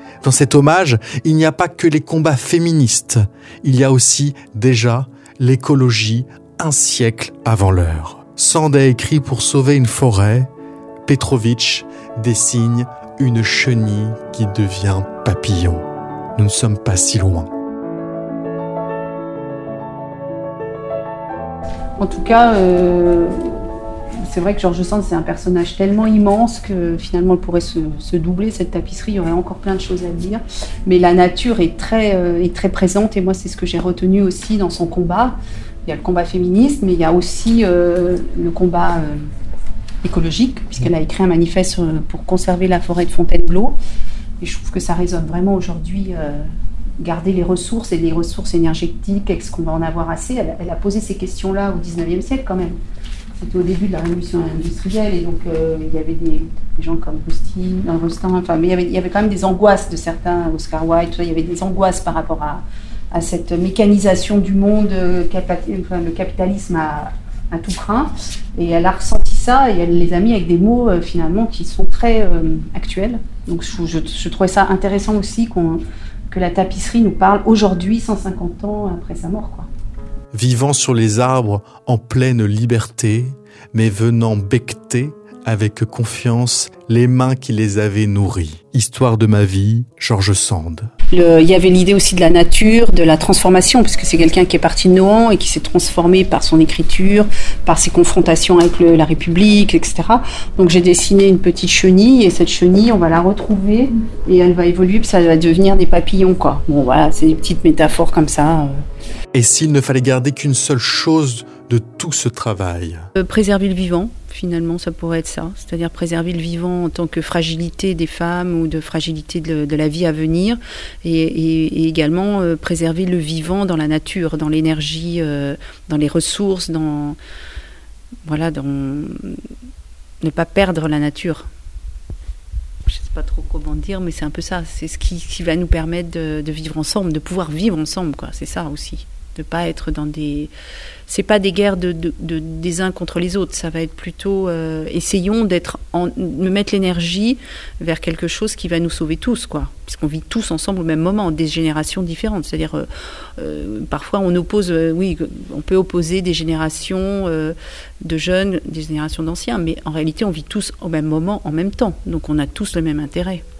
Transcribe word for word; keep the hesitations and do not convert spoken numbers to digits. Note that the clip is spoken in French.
Dans cet hommage, il n'y a pas que les combats féministes, il y a aussi déjà l'écologie un siècle avant l'heure. Sand a écrit pour sauver une forêt, Petrovitch dessine une chenille qui devient papillon. Nous ne sommes pas si loin. En tout cas, euh, c'est vrai que George Sand, c'est un personnage tellement immense que finalement, elle pourrait se, se doubler, cette tapisserie. Il y aurait encore plein de choses à dire. Mais la nature est très, euh, est très présente et moi, c'est ce que j'ai retenu aussi dans son combat. Il y a le combat féministe, mais il y a aussi euh, le combat euh, écologique, puisqu'elle a écrit un manifeste pour conserver la forêt de Fontainebleau. Et je trouve que ça résonne vraiment aujourd'hui. Euh, garder les ressources et les ressources énergétiques, est-ce qu'on va en avoir assez? elle, elle a posé ces questions-là au dix-neuvième siècle quand même. C'était au début de la révolution industrielle et donc euh, il y avait des, des gens comme Rustin, non, Rustin, enfin, mais il y, avait, il y avait quand même des angoisses de certains, Oscar Wilde, il y avait des angoisses par rapport à, à cette mécanisation du monde, euh, capat- enfin, le capitalisme à, à tout craint. Et elle a ressenti ça et elle les a mis avec des mots euh, finalement qui sont très euh, actuels. Donc je, je, je trouvais ça intéressant aussi qu'on que la tapisserie nous parle aujourd'hui, cent cinquante ans après sa mort, quoi. Vivant sur les arbres en pleine liberté, mais venant becqueter avec confiance les mains qui les avaient nourris. Histoire de ma vie, George Sand. Le, il y avait l'idée aussi de la nature, de la transformation, parce que c'est quelqu'un qui est parti de Nohant et qui s'est transformé par son écriture, par ses confrontations avec le, la République, et cetera. Donc j'ai dessiné une petite chenille, et cette chenille, on va la retrouver, et elle va évoluer, puis ça va devenir des papillons, quoi. Bon, voilà, c'est des petites métaphores comme ça. Et s'il ne fallait garder qu'une seule chose de tout ce travail? euh, Préserver le vivant. Finalement, ça pourrait être ça, c'est-à-dire préserver le vivant en tant que fragilité des femmes ou de fragilité de, de la vie à venir, et, et, et également euh, préserver le vivant dans la nature, dans l'énergie, euh, dans les ressources, dans voilà, dans ne pas perdre la nature. Je ne sais pas trop comment dire, mais c'est un peu ça. C'est ce qui, qui va nous permettre de, de vivre ensemble, de pouvoir vivre ensemble, quoi. C'est ça aussi. De pas être dans des, c'est pas des guerres de, de, de des uns contre les autres, ça va être plutôt euh, essayons d'être en, de mettre l'énergie vers quelque chose qui va nous sauver tous, quoi, puisqu'on vit tous ensemble au même moment, des générations différentes, c'est-à-dire euh, euh, parfois on oppose, euh, oui, on peut opposer des générations euh, de jeunes, des générations d'anciens, mais en réalité on vit tous au même moment, en même temps, donc on a tous le même intérêt.